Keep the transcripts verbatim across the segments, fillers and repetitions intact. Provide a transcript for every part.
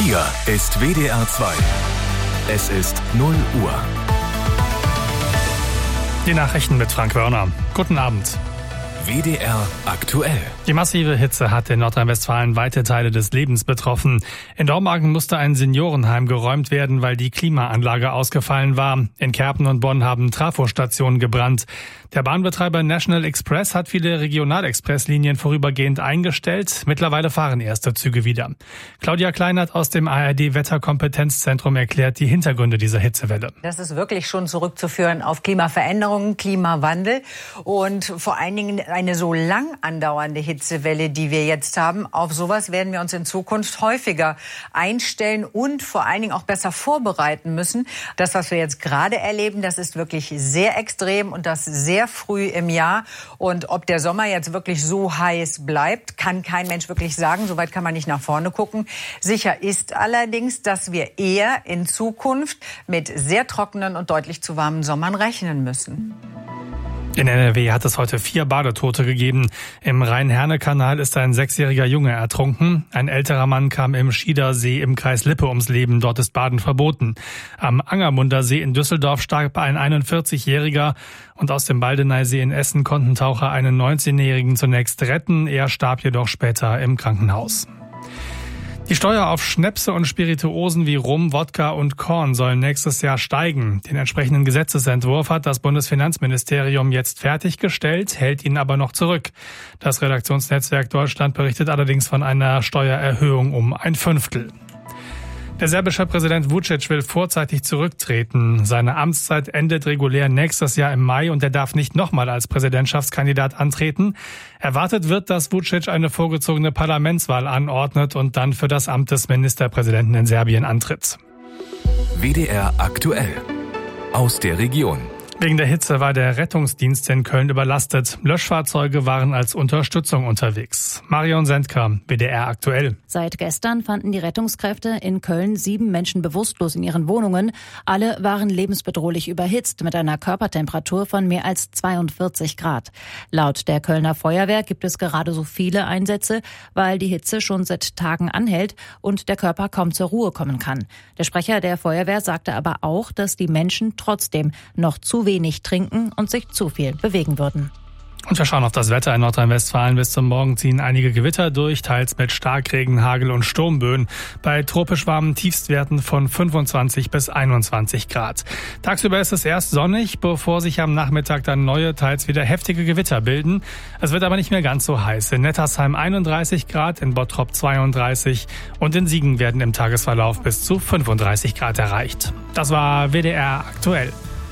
Hier ist W D R zwei. Es ist null Uhr. Die Nachrichten mit Frank Wörner. Guten Abend. W D R aktuell. Die massive Hitze hat in Nordrhein-Westfalen weite Teile des Lebens betroffen. In Dormagen musste ein Seniorenheim geräumt werden, weil die Klimaanlage ausgefallen war. In Kerpen und Bonn haben Trafostationen gebrannt. Der Bahnbetreiber National Express hat viele Regionalexpresslinien vorübergehend eingestellt. Mittlerweile fahren erste Züge wieder. Claudia Kleinert aus dem A R D-Wetterkompetenzzentrum erklärt die Hintergründe dieser Hitzewelle. Das ist wirklich schon zurückzuführen auf Klimaveränderungen, Klimawandel und vor allen Dingen eine so lang andauernde Hitzewelle, die wir jetzt haben. Auf sowas werden wir uns in Zukunft häufiger einstellen und vor allen Dingen auch besser vorbereiten müssen. Das, was wir jetzt gerade erleben, das ist wirklich sehr extrem und das sehr früh im Jahr. Und ob der Sommer jetzt wirklich so heiß bleibt, kann kein Mensch wirklich sagen. Soweit kann man nicht nach vorne gucken. Sicher ist allerdings, dass wir eher in Zukunft mit sehr trockenen und deutlich zu warmen Sommern rechnen müssen. In N R W hat es heute vier Badetote gegeben. Im Rhein-Herne-Kanal ist ein sechsjähriger Junge ertrunken. Ein älterer Mann kam im Schiedersee im Kreis Lippe ums Leben. Dort ist Baden verboten. Am Angermunder See in Düsseldorf starb ein einundvierzigjähriger. Und aus dem Baldeneysee in Essen konnten Taucher einen neunzehnjährigen zunächst retten. Er starb jedoch später im Krankenhaus. Die Steuer auf Schnäpse und Spirituosen wie Rum, Wodka und Korn sollen nächstes Jahr steigen. Den entsprechenden Gesetzesentwurf hat das Bundesfinanzministerium jetzt fertiggestellt, hält ihn aber noch zurück. Das Redaktionsnetzwerk Deutschland berichtet allerdings von einer Steuererhöhung um ein Fünftel. Der serbische Präsident Vučić will vorzeitig zurücktreten. Seine Amtszeit endet regulär nächstes Jahr im Mai und er darf nicht nochmal als Präsidentschaftskandidat antreten. Erwartet wird, dass Vučić eine vorgezogene Parlamentswahl anordnet und dann für das Amt des Ministerpräsidenten in Serbien antritt. W D R aktuell. Aus der Region. Wegen der Hitze war der Rettungsdienst in Köln überlastet. Löschfahrzeuge waren als Unterstützung unterwegs. Marion Sendker, W D R aktuell. Seit gestern fanden die Rettungskräfte in Köln sieben Menschen bewusstlos in ihren Wohnungen. Alle waren lebensbedrohlich überhitzt mit einer Körpertemperatur von mehr als zweiundvierzig Grad. Laut der Kölner Feuerwehr gibt es gerade so viele Einsätze, weil die Hitze schon seit Tagen anhält und der Körper kaum zur Ruhe kommen kann. Der Sprecher der Feuerwehr sagte aber auch, dass die Menschen trotzdem noch zu wenig trinken und sich zu viel bewegen würden. Und wir schauen auf das Wetter in Nordrhein-Westfalen. Bis zum Morgen ziehen einige Gewitter durch, teils mit Starkregen, Hagel und Sturmböen. Bei tropisch warmen Tiefstwerten von fünfundzwanzig bis einundzwanzig Grad. Tagsüber ist es erst sonnig, bevor sich am Nachmittag dann neue, teils wieder heftige Gewitter bilden. Es wird aber nicht mehr ganz so heiß. In Nettersheim einunddreißig Grad, in Bottrop zweiunddreißig und in Siegen werden im Tagesverlauf bis zu fünfunddreißig Grad erreicht. Das war W D R aktuell.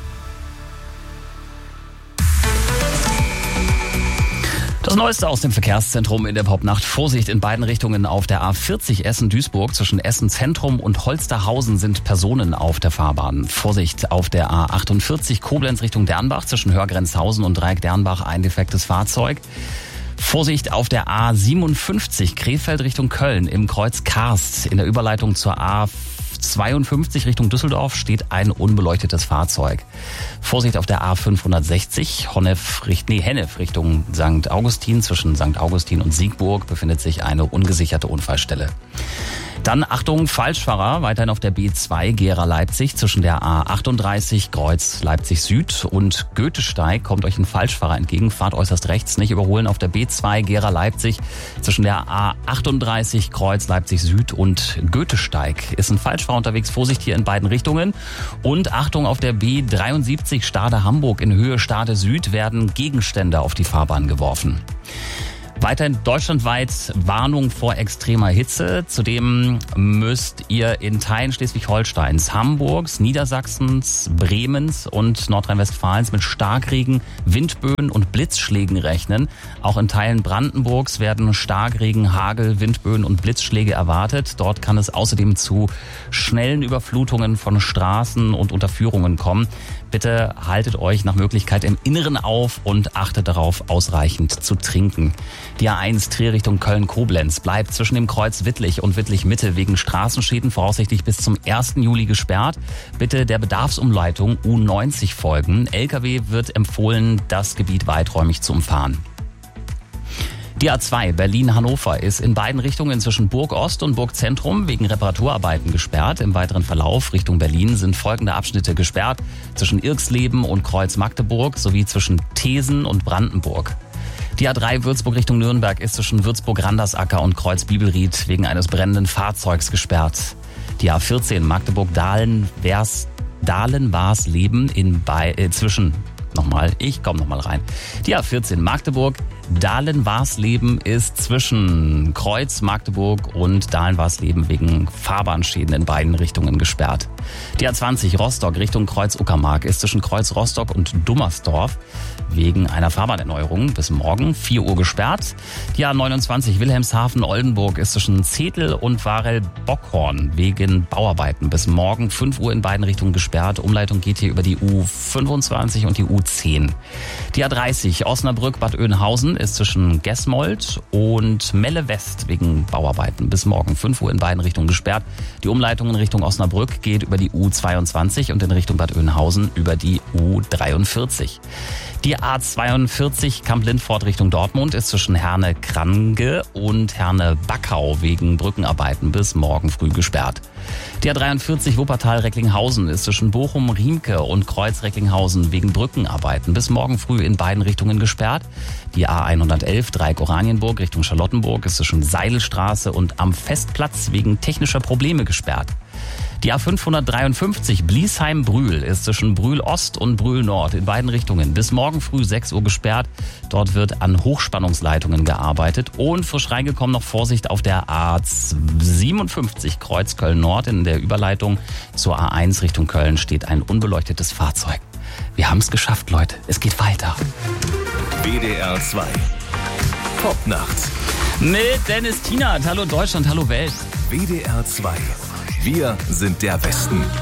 Das Neueste aus dem Verkehrszentrum in der Popnacht. Vorsicht in beiden Richtungen auf der A vierzig Essen-Duisburg. Zwischen Essen-Zentrum und Holsterhausen sind Personen auf der Fahrbahn. Vorsicht auf der A achtundvierzig Koblenz Richtung Dernbach. Zwischen Hörgrenzhausen und Dreieck Dernbach ein defektes Fahrzeug. Vorsicht auf der A siebenundfünfzig Krefeld Richtung Köln im Kreuz Karst. In der Überleitung zur A zweiundfünfzig Richtung Düsseldorf steht ein unbeleuchtetes Fahrzeug. Vorsicht auf der A fünfhundertsechzig Honnef, nee, Hennef Richtung Sankt Augustin. Zwischen Sankt Augustin und Siegburg befindet sich eine ungesicherte Unfallstelle. Dann Achtung, Falschfahrer, weiterhin auf der B zwei Gera-Leipzig zwischen der A achtunddreißig Kreuz Leipzig Süd und Goethesteig kommt euch ein Falschfahrer entgegen. Fahrt äußerst rechts, nicht überholen auf der B zwei Gera-Leipzig zwischen der A achtunddreißig Kreuz Leipzig Süd und Goethesteig ist ein Falschfahrer unterwegs. Vorsicht hier in beiden Richtungen. Und Achtung, auf der B dreiundsiebzig Stade Hamburg in Höhe Stade Süd werden Gegenstände auf die Fahrbahn geworfen. Weiterhin deutschlandweit Warnung vor extremer Hitze. Zudem müsst ihr in Teilen Schleswig-Holsteins, Hamburgs, Niedersachsens, Bremens und Nordrhein-Westfalens mit Starkregen, Windböen und Blitzschlägen rechnen. Auch in Teilen Brandenburgs werden Starkregen, Hagel, Windböen und Blitzschläge erwartet. Dort kann es außerdem zu schnellen Überflutungen von Straßen und Unterführungen kommen. Bitte haltet euch nach Möglichkeit im Inneren auf und achtet darauf, ausreichend zu trinken. Die A eins Trier Richtung Köln-Koblenz bleibt zwischen dem Kreuz Wittlich und Wittlich-Mitte wegen Straßenschäden voraussichtlich bis zum ersten Juli gesperrt. Bitte der Bedarfsumleitung U neunzig folgen. L K W wird empfohlen, das Gebiet weiträumig zu umfahren. Die A zwei Berlin-Hannover ist in beiden Richtungen zwischen Burg Ost und Burg Zentrum wegen Reparaturarbeiten gesperrt. Im weiteren Verlauf Richtung Berlin sind folgende Abschnitte gesperrt: zwischen Irksleben und Kreuz Magdeburg sowie zwischen Thesen und Brandenburg. Die A drei Würzburg Richtung Nürnberg ist zwischen Würzburg-Randersacker und Kreuz Bibelried wegen eines brennenden Fahrzeugs gesperrt. Die A vierzehn Magdeburg-Dahlen-Wers Dahlen-Warsleben in bei äh, zwischen Nochmal, ich komme nochmal rein. Die A vierzehn Magdeburg, Dahlen-Warsleben ist zwischen Kreuz, Magdeburg und Dahlen-Warsleben wegen Fahrbahnschäden in beiden Richtungen gesperrt. Die A zwanzig Rostock Richtung Kreuz-Uckermark ist zwischen Kreuz Rostock und Dummersdorf wegen einer Fahrbahnerneuerung bis morgen vier Uhr gesperrt. Die A neunundzwanzig Wilhelmshaven-Oldenburg ist zwischen Zetel und Warel-Bockhorn wegen Bauarbeiten bis morgen fünf Uhr in beiden Richtungen gesperrt. Umleitung geht hier über die U fünfundzwanzig und die U zehn. Die A dreißig Osnabrück-Bad Oeynhausen ist zwischen Gesmold und Melle West wegen Bauarbeiten bis morgen fünf Uhr in beiden Richtungen gesperrt. Die Umleitung in Richtung Osnabrück geht über die U zweiundzwanzig und in Richtung Bad Oeynhausen über die U dreiundvierzig. Die A zweiundvierzig Kamp-Lindfort Richtung Dortmund ist zwischen Herne-Krange und Herne-Backau wegen Brückenarbeiten bis morgen früh gesperrt. Die A dreiundvierzig Wuppertal-Recklinghausen ist zwischen Bochum-Riemke und Kreuz-Recklinghausen wegen Brückenarbeiten bis morgen früh in beiden Richtungen gesperrt. Die A hundertelf Dreieck-Oranienburg Richtung Charlottenburg ist zwischen Seidelstraße und am Festplatz wegen technischer Probleme gesperrt. Die A fünfhundertdreiundfünfzig Bliesheim-Brühl ist zwischen Brühl-Ost und Brühl-Nord in beiden Richtungen bis morgen früh sechs Uhr gesperrt. Dort wird an Hochspannungsleitungen gearbeitet. Und frisch reingekommen noch Vorsicht auf der A siebenundfünfzig Kreuz Köln-Nord. In der Überleitung zur A eins Richtung Köln steht ein unbeleuctetes Fahrzeug. Wir haben es geschafft, Leute. Es geht weiter. W D R zwei Popnacht mit Dennis Tienert. Hallo Deutschland, hallo Welt. W D R zwei. Wir sind der Westen.